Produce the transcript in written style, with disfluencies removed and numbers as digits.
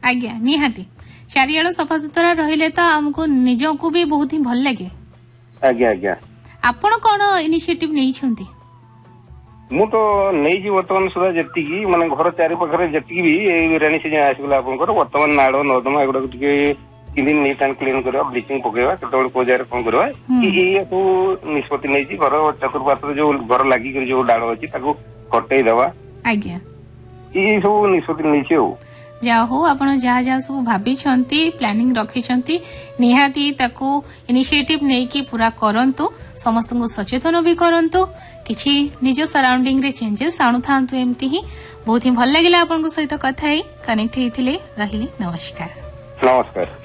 आज्ञा निहाती चारिआड़ सफासुतरा रहिले तो हमको निजको भी बहुत ही भल लगे। आज्ञा आज्ञा आपण कौन इनिशिएटिव नहीं छंती? मु तो नहीं बर्तमान सुधा जी माने घर चारि पाखरे जति भी रेनी सीजन आसगला आपनकर बर्तमान नाड़ नर्दमा एगुड़ा टिके क्लीन नीट एंड क्लीन करवा ब्लीचिंग पकेवा केतबेले को जाय कोन करवा ये तो निष्पत्ति नै जी घर चतुर्पार्श्व जो घर लागि कर जो डाड़ अछि ताको कटै देवा। आज्ञा ये सब निष्पत्ति नै छी हो जा हो आपण जहाँ जहाँ सब भाभी प्लानिंग रखी निहाती ताकू इनिशिएटिव नहीं कि पूरा करंतु समस्त को सचेतन भी करंतु किछि निज सराउंडिंग रे चेंजेस आणु थांतु एमती ही बहुत ही भल लागिला आपण सहित कथा कनेक्ट हेतिले रहिली। नमस्कार। नमस्कार।